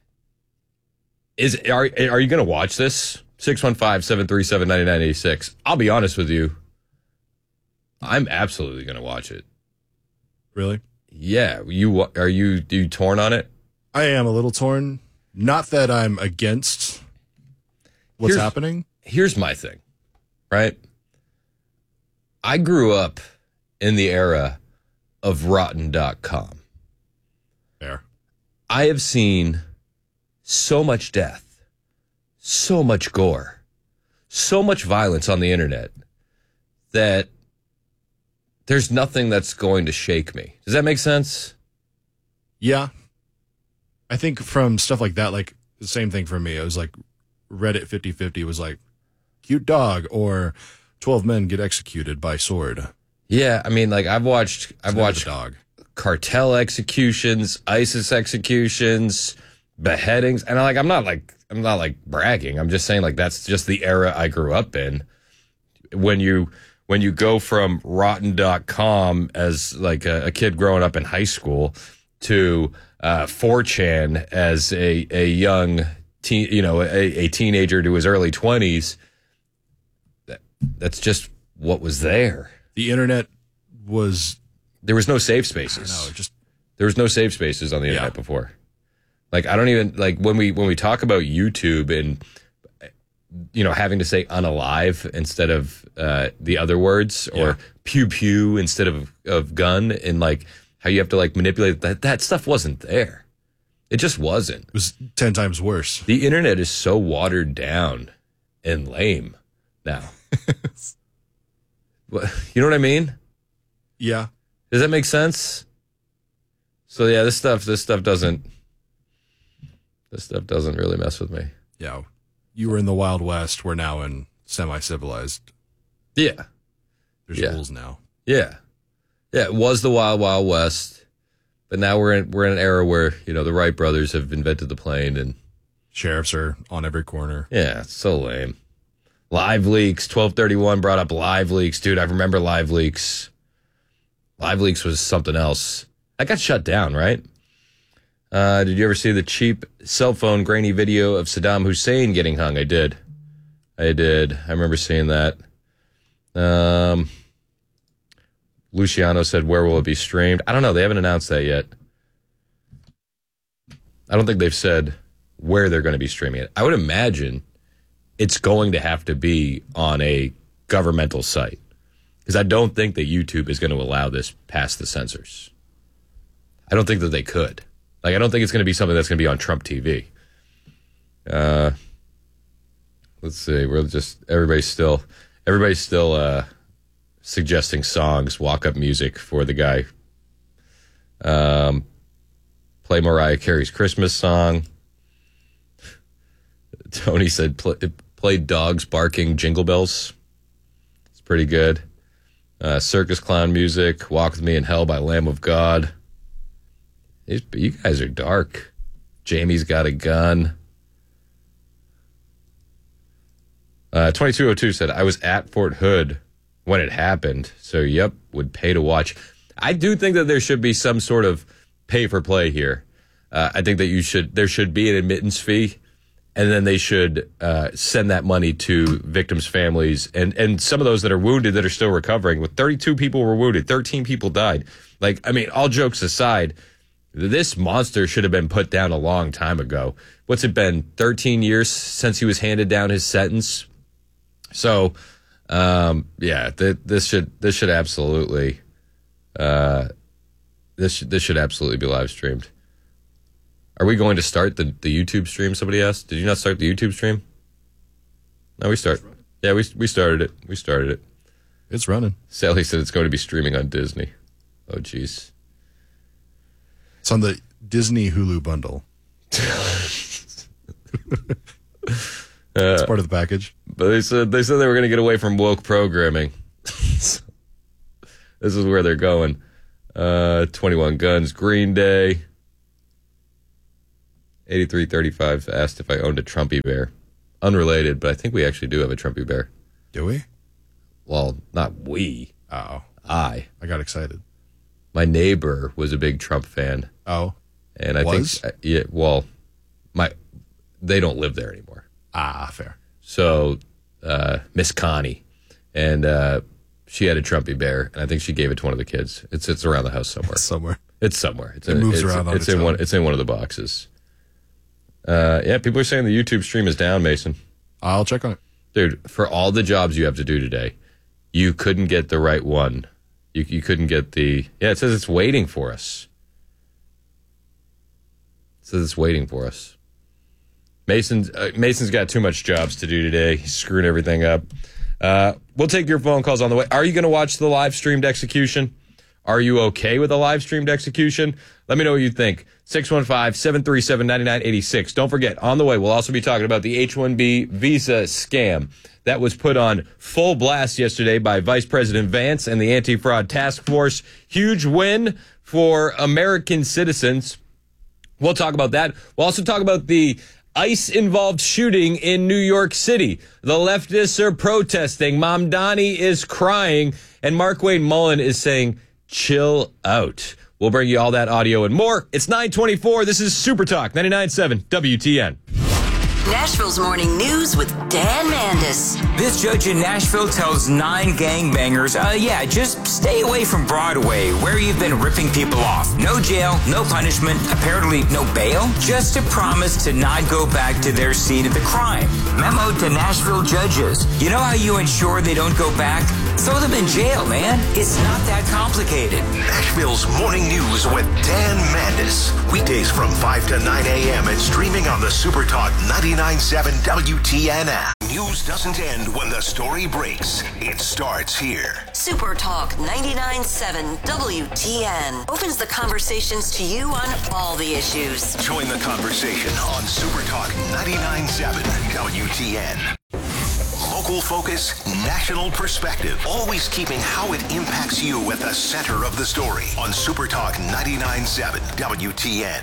Is are are you going to watch this? six one five, seven three seven, nine nine eight six. I'll be honest with you. I'm absolutely going to watch it. Really? Yeah. You are you are you torn on it? I am a little torn. Not that I'm against what's Here's- happening. Here's my thing, right? I grew up in the era of rotten dot com. Fair. I have seen so much death, so much gore, so much violence on the internet that there's nothing that's going to shake me. Does that make sense? Yeah. I think from stuff like that, like the same thing for me. It was like Reddit fifty fifty was like cute dog or twelve men get executed by sword. Yeah, I mean, like I've watched, I've never watched the dog. cartel executions, ISIS executions, beheadings, and I like I'm not like I'm not like bragging. I'm just saying like that's just the era I grew up in. When you when you go from rotten dot com as like a, a kid growing up in high school to uh, four chan as a a young teen, you know, a, a teenager to his early twenties. That, that's just what was there. The internet was there was no safe spaces. No, just there was no safe spaces on the internet Yeah. before. Like I don't even like when we when we talk about YouTube and you know having to say unalive instead of uh, the other words or Yeah. pew pew instead of of gun and like how you have to like manipulate that that stuff wasn't there. It just wasn't. It was ten times worse. The internet is so watered down and lame now. What- you know what I mean? Yeah. Does that make sense? So yeah, this stuff this stuff doesn't this stuff doesn't really mess with me. Yeah. You were in the Wild West. We're now in semi-civilized. Yeah. There's Yeah. rules now. Yeah. Yeah, it was the Wild Wild West. But now we're in we're in an era where, you know, the Wright brothers have invented the plane and Sheriffs are on every corner. yeah, it's so lame. Live Leaks, twelve thirty-one brought up Live Leaks. Dude, I remember Live Leaks. Live Leaks was something else. That got shut down, right? Uh, did you ever see the cheap cell phone grainy video of Saddam Hussein getting hung? I did. I did. I remember seeing that. Um, Luciano said, where will it be streamed? I don't know. They haven't announced that yet. I don't think they've said where they're going to be streaming it. I would imagine it's going to have to be on a governmental site because I don't think that YouTube is going to allow this past the censors. I don't think that they could. Like, I don't think it's going to be something that's going to be on Trump T V. Uh, let's see. We're just everybody's still everybody's still uh, suggesting songs, walk-up music for the guy. Um, play Mariah Carey's Christmas song. Tony said play, play dogs barking Jingle Bells. It's pretty good. Uh, circus clown music, Walk With Me in Hell by Lamb of God. These, you guys are dark. Jamie's Got a Gun. Uh, twenty-two oh two said, I was at Fort Hood when it happened. So, yep, would pay to watch. I do think that there should be some sort of pay for play here. Uh, I think that you should, there should be an admittance fee. And then they should uh, send that money to victims' families and, and some of those that are wounded that are still recovering. With thirty-two people were wounded, thirteen people died. Like, I mean, all jokes aside, this monster should have been put down a long time ago. What's it been, thirteen years since he was handed down his sentence? So, um, yeah, th- this should this should absolutely uh, this should, this should absolutely be live streamed. Are we going to start the, the YouTube stream? Somebody asked. Did you not start the YouTube stream? No, we start. Yeah, we we started it. We started it. It's running. Sally said it's going to be streaming on Disney. Oh, jeez. It's on the Disney Hulu bundle. It's part of the package. But they said they said they were going to get away from woke programming. So, this is where they're going. Uh, twenty-one Guns, Green Day. eighty-three thirty-five asked if I owned a Trumpy bear. Unrelated, but I think we actually do have a Trumpy bear. Do we? Well, not we. Oh. I. I got excited. My neighbor was a big Trump fan. Oh. And I Was? think, yeah, well, my, they don't live there anymore. Ah, fair. So uh, Miss Connie, and uh, she had a Trumpy bear, and I think she gave it to one of the kids. It's it's around the house somewhere. It's somewhere. It's somewhere. It's it in, moves it's, around. On it's its in own. one. It's in one of the boxes. Uh, yeah, people are saying the YouTube stream is down, Mason. I'll check on it. Dude, for all the jobs you have to do today, you couldn't get the right one. You you couldn't get the... Yeah, it says it's waiting for us. It says it's waiting for us. Mason's, uh, Mason's got too much jobs to do today. He's screwing everything up. Uh, we'll take your phone calls on the way. Are you going to watch the live-streamed execution? Are you okay with a live-streamed execution? Let me know what you think. six one five, seven three seven, nine nine eight six. Don't forget, on the way, we'll also be talking about the H one B visa scam that was put on full blast yesterday by Vice President Vance and the Anti-Fraud Task Force. Huge win for American citizens. We'll talk about that. We'll also talk about the ICE-involved shooting in New York City. The leftists are protesting. Mamdani is crying. And Markwayne Mullen is saying, chill out. We'll bring you all that audio and more. It's nine twenty-four. This is Super Talk ninety-nine point seven W T N. Nashville's Morning News with Dan Mandis. This judge in Nashville tells nine gangbangers, uh, yeah, just stay away from Broadway, where you've been ripping people off. No jail, no punishment, apparently no bail, just a promise to not go back to their scene of the crime. Memo to Nashville judges. You know how you ensure they don't go back? Throw them in jail, man. It's not that complicated. Nashville's Morning News with Dan Mandis. Weekdays from five to nine a.m. and streaming on the Super Talk ninety-nine point seven W T N app. News doesn't end when the story breaks. It starts here. Super Talk ninety-nine point seven W T N opens the conversations to you on all the issues. Join the conversation on Super Talk ninety-nine point seven W T N. Local focus, national perspective. Always keeping how it impacts you at the center of the story on Super Talk ninety-nine point seven W T N.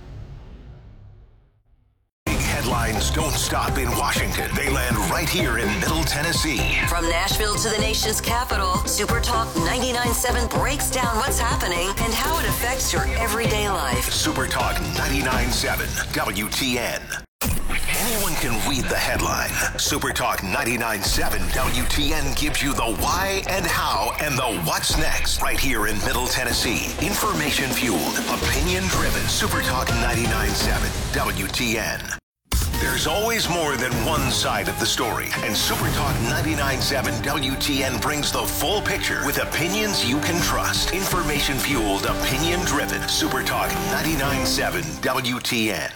Headlines don't stop in Washington. They land right here in Middle Tennessee. From Nashville to the nation's capital, Super Talk ninety-nine point seven breaks down what's happening and how it affects your everyday life. Super Talk ninety-nine point seven W T N. Anyone can read the headline. Super Talk ninety-nine point seven W T N gives you the why and how and the what's next right here in Middle Tennessee. Information fueled, opinion driven. Super Talk ninety-nine point seven W T N. There's always more than one side of the story, and Super Talk ninety-nine point seven W T N brings the full picture with opinions you can trust. Information fueled, opinion driven. Super Talk ninety-nine point seven W T N.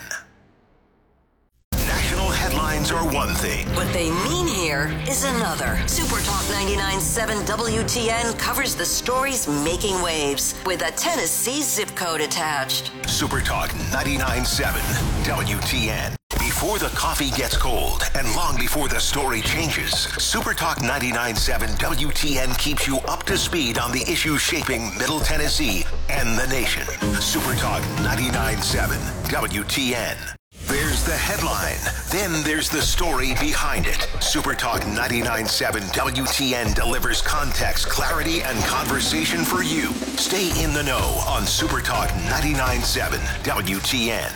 National headlines are one thing. What they mean here is another. Super Talk ninety-nine point seven W T N covers the stories making waves with a Tennessee zip code attached. Super Talk ninety-nine point seven W T N. Before the coffee gets cold and long before the story changes, Super Talk ninety-nine point seven W T N keeps you up to speed on the issues shaping Middle Tennessee and the nation. Super Talk ninety-nine point seven W T N. There's the headline, then there's the story behind it. Super Talk ninety-nine point seven W T N delivers context, clarity, and conversation for you. Stay in the know on Super Talk ninety-nine point seven W T N.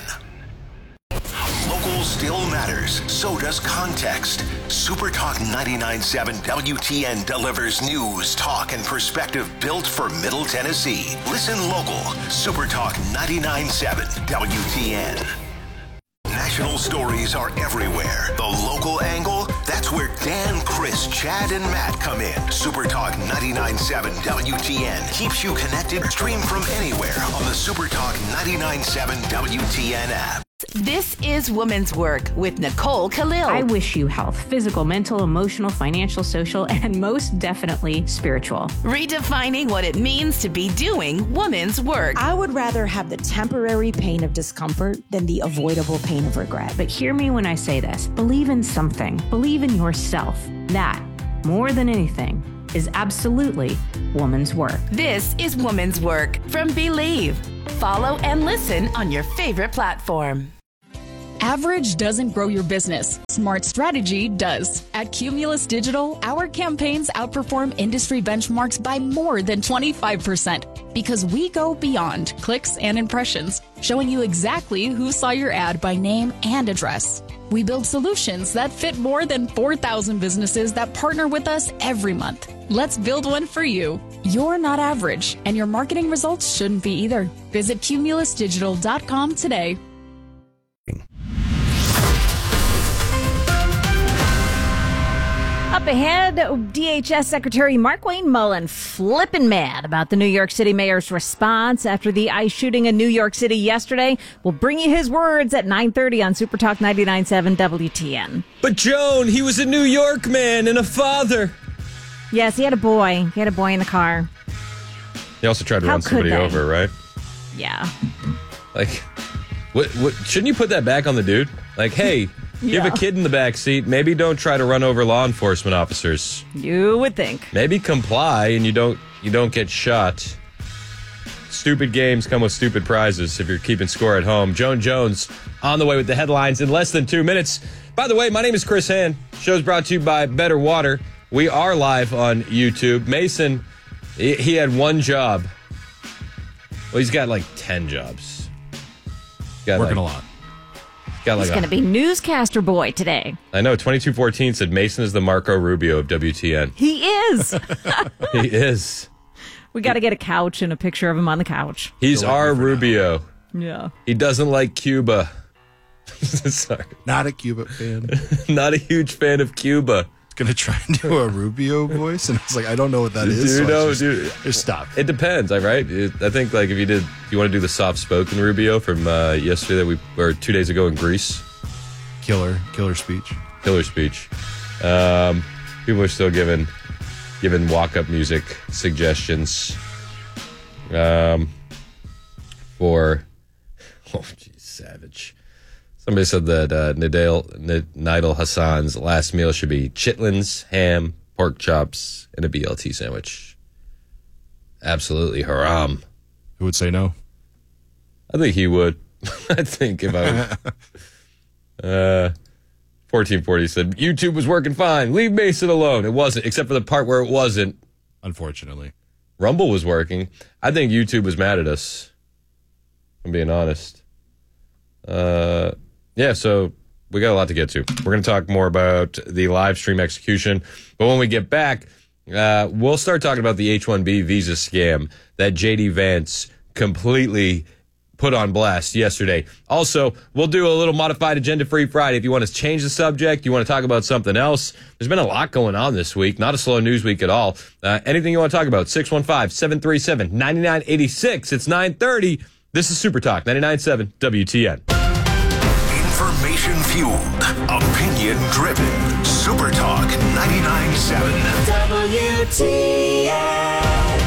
Local still matters, so does context. Super Talk ninety-nine point seven W T N delivers news, talk, and perspective built for Middle Tennessee. Listen local. Super Talk ninety-nine point seven W T N. National stories are everywhere. The local angle, that's where Dan, Chris, Chad, and Matt come in. Super Talk ninety-nine point seven W T N keeps you connected. Stream from anywhere on the Super Talk ninety-nine point seven W T N app. This is Women's Work with Nicole Khalil. I wish you health, physical, mental, emotional, financial, social, and most definitely spiritual. Redefining what it means to be doing women's work. I would rather have the temporary pain of discomfort than the avoidable pain of regret. But hear me when I say this. Believe in something. Believe in yourself. That, more than anything, is absolutely woman's work. This is Woman's Work from Believe. Follow and listen on your favorite platform. Average doesn't grow your business. Smart strategy does. At Cumulus Digital, our campaigns outperform industry benchmarks by more than twenty-five percent because we go beyond clicks and impressions, showing you exactly who saw your ad by name and address. We build solutions that fit more than four thousand businesses that partner with us every month. Let's build one for you. You're not average, and your marketing results shouldn't be either. Visit cumulus digital dot com today. Up ahead, D H S Secretary Markwayne Mullin flipping mad about the New York City mayor's response after the ICE shooting in New York City yesterday. We'll bring you his words at nine thirty on Super Talk ninety-nine point seven W T N. But Joan, he was a New York man and a father. Yes, he had a boy. He had a boy in the car. He also tried to How run somebody could they? over, right? Yeah. Like, what, what? Shouldn't you put that back on the dude? Like, hey, you Yeah. have a kid in the back seat. Maybe don't try to run over law enforcement officers. You would think. Maybe comply and you don't you don't get shot. Stupid games come with stupid prizes if you're keeping score at home. Joan Jones on the way with the headlines in less than two minutes. By the way, my name is Chris Hand. Show's brought to you by Better Water. We are live on YouTube. Mason, he, he had one job. Well, he's got like ten jobs. He's got Working like, a lot. He's got like He's a- going to be newscaster boy today. I know, twenty-two fourteen said Mason is the Marco Rubio of W T N. He is. He is. We got to get a couch and a picture of him on the couch. He's our Rubio. Yeah. He doesn't like Cuba. Sorry. Not a Cuba fan. Not a huge fan of Cuba. Gonna try and do a Rubio voice, and I was like, I don't know what that is. Dude, so I no, just, dude. just stop. It depends, all right? It, I think like if you did, if you want to do the soft-spoken Rubio from uh, yesterday that we or two days ago in Greece. Killer, killer speech. Killer speech. Um, people are still giving giving walk-up music suggestions. Um, for oh, geez, savage. Somebody said that uh, Nidal, N- Nidal Hassan's last meal should be chitlins, ham, pork chops, and a B L T sandwich. Absolutely haram. Who would say no? I think he would. I think if I would. uh, fourteen forty said, YouTube was working fine. Leave Mason alone. It wasn't, except for the part where it wasn't. Unfortunately. Rumble was working. I think YouTube was mad at us. I'm being honest. Uh... Yeah, so we got a lot to get to. We're going to talk more about the live stream execution. But when we get back, uh, we'll start talking about the H one B visa scam that J D Vance completely put on blast yesterday. Also, we'll do a little modified agenda-free Friday. If you want to change the subject, you want to talk about something else, there's been a lot going on this week. Not a slow news week at all. Uh, anything you want to talk about, six one five, seven three seven, nine nine eight six. It's nine thirty. This is Super Talk ninety-nine point seven W T N. Information fueled, opinion driven. Super Talk ninety-nine point seven W T N.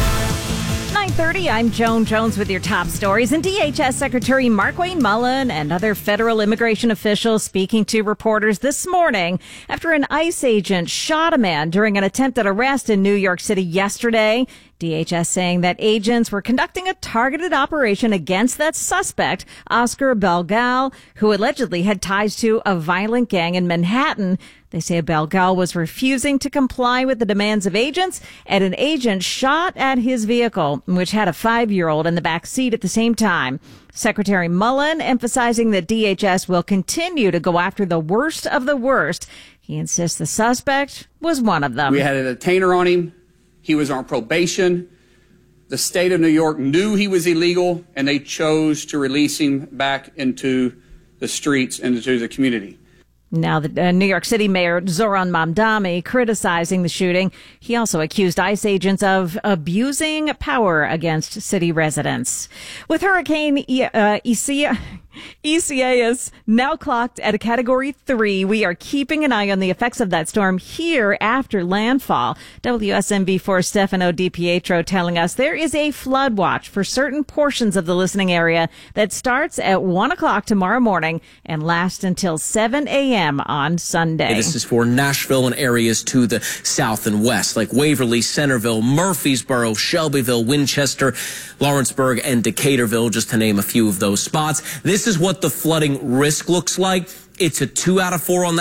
nine thirty, I'm Joan Jones with your top stories. And D H S Secretary Markwayne Mullin and other federal immigration officials speaking to reporters this morning after an ICE agent shot a man during an attempted arrest in New York City yesterday. D H S saying that agents were conducting a targeted operation against that suspect, Oscar Belgal, who allegedly had ties to a violent gang in Manhattan. They say Belgal was refusing to comply with the demands of agents, and an agent shot at his vehicle, which had a five-year-old in the back seat at the same time. Secretary Mullin emphasizing that D H S will continue to go after the worst of the worst. He insists the suspect was one of them. We had a detainer on him. He was on probation. The state of New York knew he was illegal, and they chose to release him back into the streets and into the community. Now, the uh, New York City Mayor Zoran Mamdani criticizing the shooting. He also accused ICE agents of abusing power against city residents. With Hurricane e- uh, Isaias, Isaias now clocked at a Category three, we are keeping an eye on the effects of that storm here after landfall. W S M V four Stefano DiPietro telling us there is a flood watch for certain portions of the listening area that starts at one o'clock tomorrow morning and lasts until seven a.m. on Sunday. This is for Nashville and areas to the south and west, like Waverly, Centerville, Murfreesboro, Shelbyville, Winchester, Lawrenceburg, and Decaturville, just to name a few of those spots. This is what the flooding risk looks like. It's a two out of four on that.